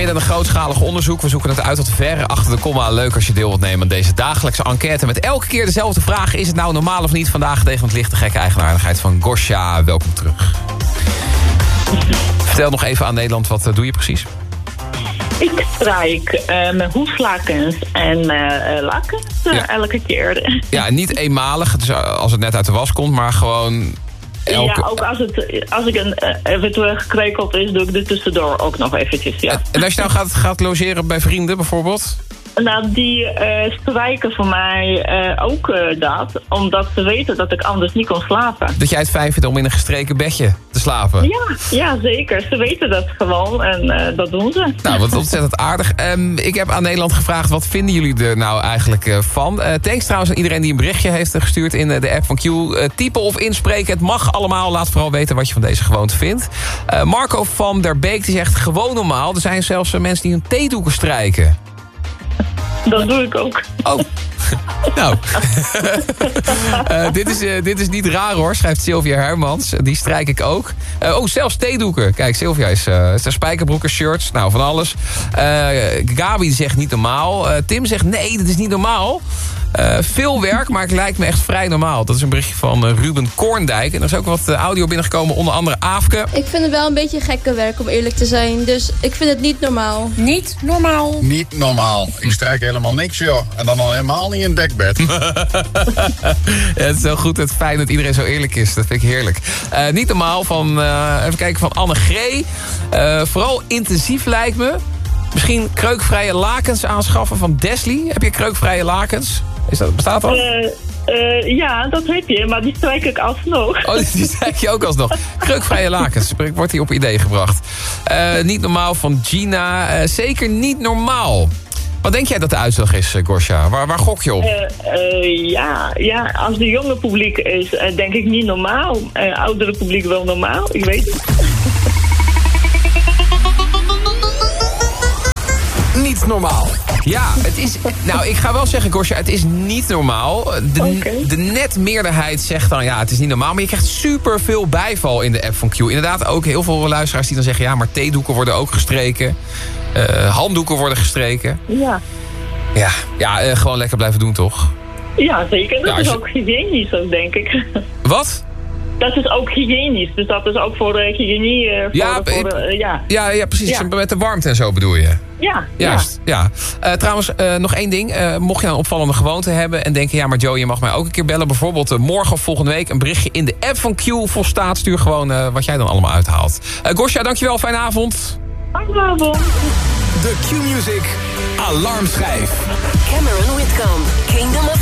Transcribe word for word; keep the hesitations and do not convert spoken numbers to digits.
midden in een grootschalig onderzoek. We zoeken het uit tot ver achter de komma. Leuk als je deel wilt nemen aan deze dagelijkse enquête. Met elke keer dezelfde vraag. Is het nou normaal of niet? Vandaag tegen het lichte gekke eigenaardigheid van Gosja. Welkom terug. Vertel nog even aan Nederland, wat uh, doe je precies? Ik strijk uh, mijn hoeflakens en uh, lakens uh, ja. elke keer. Ja, niet eenmalig, dus als het net uit de was komt, maar gewoon... Elke... Ja, ook als, het, als ik een uh, eventueel gekrekeld is, doe ik er tussendoor ook nog eventjes, ja. En als je nou gaat, gaat logeren bij vrienden bijvoorbeeld? Nou, die uh, strijken voor mij uh, ook uh, dat, omdat ze weten dat ik anders niet kon slapen. Dat jij het fijn vindt om in een gestreken bedje te slapen? Ja, ja zeker. Ze weten dat gewoon en uh, dat doen ze. Nou, wat ontzettend aardig. Um, ik heb aan Nederland gevraagd, wat vinden jullie er nou eigenlijk uh, van? Uh, thanks trouwens aan iedereen die een berichtje heeft gestuurd in uh, de app van Q. Uh, typen of inspreken, het mag allemaal. Laat vooral weten wat je van deze gewoonte vindt. Uh, Marco van der Beek die zegt gewoon normaal. Er zijn zelfs uh, mensen die hun theedoeken strijken. Dat doe ik ook. Oh, nou. uh, dit, is, uh, dit is niet raar hoor, schrijft Sylvia Hermans. Die strijk ik ook. Uh, oh, zelfs theedoeken. Kijk, Sylvia is uh, spijkerbroeken, shirts, nou van alles. Uh, Gabi zegt niet normaal. Uh, Tim zegt nee, dat is niet normaal. Uh, veel werk, maar het lijkt me echt vrij normaal. Dat is een berichtje van uh, Ruben Koorndijk. En er is ook wat uh, audio binnengekomen, onder andere Aafke. Ik vind het wel een beetje gekke werk, om eerlijk te zijn. Dus ik vind het niet normaal. Niet normaal. Niet normaal. Ik strijk helemaal niks, joh. En dan al helemaal niet in dekbed. Ja, het is wel goed, het fijn dat iedereen zo eerlijk is. Dat vind ik heerlijk. Uh, niet normaal van, uh, even kijken, van Anne Gree. Uh, vooral intensief lijkt me. Misschien kreukvrije lakens aanschaffen van Desley. Heb je kreukvrije lakens? Is dat, bestaat dat? Uh, uh, ja, dat heb je, maar die strijk ik alsnog. Oh, die strijk je ook alsnog. Kreukvrije lakens, wordt hier op idee gebracht. Uh, niet normaal van Gina. Uh, zeker niet normaal. Wat denk jij dat de uitslag is, Gosja? Waar, waar gok je op? Uh, uh, ja, ja, als de jonge publiek is, uh, denk ik niet normaal. Uh, oudere publiek wel normaal, ik weet het. Niet normaal. Ja, het is... Nou, ik ga wel zeggen, Gosja, het is niet normaal. De, okay. de net meerderheid zegt dan, ja, het is niet normaal. Maar je krijgt super veel bijval in de app van Q. Inderdaad, ook heel veel luisteraars die dan zeggen, ja, maar theedoeken worden ook gestreken. Uh, handdoeken worden gestreken. Ja. Ja, ja uh, gewoon lekker blijven doen, toch? Ja, zeker. Dat ja, is je... ook hygiënisch, ook, denk ik. Wat? Dat is ook hygiënisch. Dus dat is ook voor de hygiënie. Uh, voor ja, de, voor de, uh, ja. ja, ja, precies. Ja. Met de warmte en zo bedoel je. Ja. Juist, ja. ja. Uh, trouwens, uh, nog één ding. Uh, mocht je nou een opvallende gewoonte hebben en denken, ja, maar Joe, je mag mij ook een keer bellen. Bijvoorbeeld uh, morgen of volgende week een berichtje in de app van Q volstaat. Stuur gewoon uh, wat jij dan allemaal uithaalt. Uh, Gosja, dankjewel. Fijne avond. Fijne avond. De Q-Music Alarmschijf. Cameron Whitcomb, Kingdom of